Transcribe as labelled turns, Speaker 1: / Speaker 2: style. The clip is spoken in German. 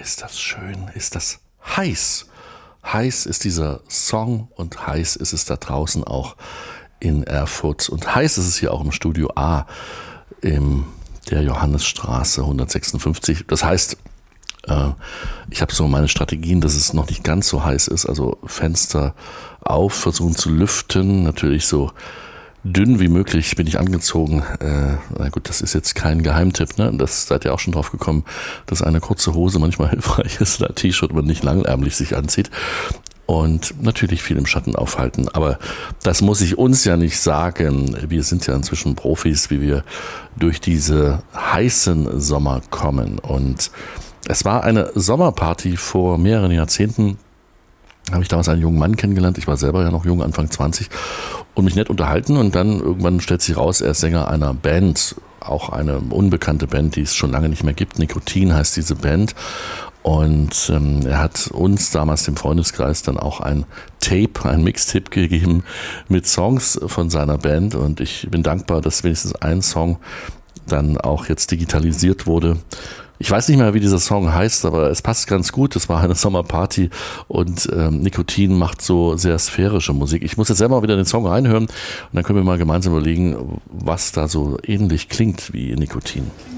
Speaker 1: Ist das schön, ist das heiß. Heiß ist dieser Song und heiß ist es da draußen auch in Erfurt. Und heiß ist es hier auch im Studio A in der Johannesstraße 156. Das heißt, ich habe so meine Strategien, dass es noch nicht ganz so heiß ist. Also Fenster auf, versuchen zu lüften, natürlich so dünn wie möglich bin ich angezogen. Na gut, das ist jetzt kein Geheimtipp, ne? Das seid ihr auch schon drauf gekommen, dass eine kurze Hose manchmal hilfreich ist, oder ein T-Shirt, man nicht langärmlich sich anzieht. Und natürlich viel im Schatten aufhalten. Aber das muss ich uns ja nicht sagen. Wir sind ja inzwischen Profis, wie wir durch diese heißen Sommer kommen. Und es war eine Sommerparty vor mehreren Jahrzehnten. Habe ich damals einen jungen Mann kennengelernt. Ich war selber ja noch jung, Anfang 20. Und mich nett unterhalten. Und dann irgendwann stellt sich raus, er ist Sänger einer Band. Auch eine unbekannte Band, die es schon lange nicht mehr gibt. Nikotin heißt diese Band. Und er hat uns damals, dem Freundeskreis, dann auch ein Mixtape gegeben mit Songs von seiner Band. Und ich bin dankbar, dass wenigstens ein Song dann auch jetzt digitalisiert wurde. Ich weiß nicht mehr, wie dieser Song heißt, aber es passt ganz gut. Es war eine Sommerparty und Nikotin macht so sehr sphärische Musik. Ich muss jetzt selber mal wieder den Song reinhören und dann können wir mal gemeinsam überlegen, was da so ähnlich klingt wie Nikotin.